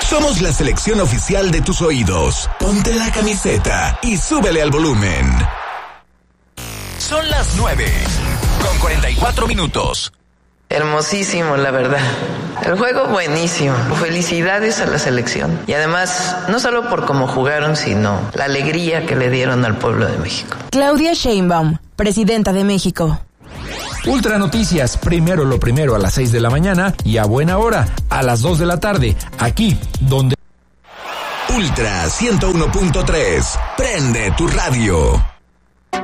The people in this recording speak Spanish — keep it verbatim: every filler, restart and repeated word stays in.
Somos la selección oficial de tus oídos. Ponte la camiseta y súbele al volumen. Son las nueve, con cuarenta y cuatro minutos. Hermosísimo, la verdad. El juego buenísimo. Felicidades a la selección. Y además, no solo por cómo jugaron, sino la alegría que le dieron al pueblo de México. Claudia Sheinbaum, presidenta de México. Ultra Noticias, primero lo primero a las seis de la mañana y a buena hora, a las dos de la tarde, aquí donde... Ultra ciento uno punto tres. Prende tu radio.